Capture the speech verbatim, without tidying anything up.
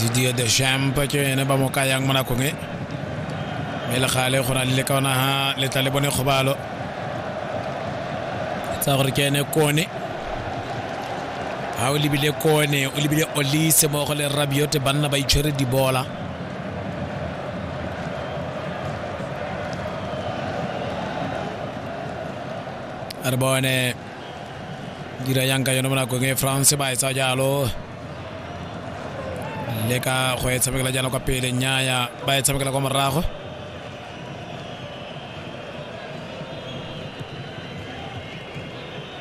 Didier Deschamps chene ba mo kayang mana ko nge mela khale khona le kawana ha le tale bone khobalo sa gore chene kone ha o libile kone o libile Olise mo go le Rabiot banna ba itshwere di bola arbone dira yang ka yona mana ko nge France ba sa jalo le ka go etsa bekela jana kwa pele nyaya ba etsa bekela kwa morago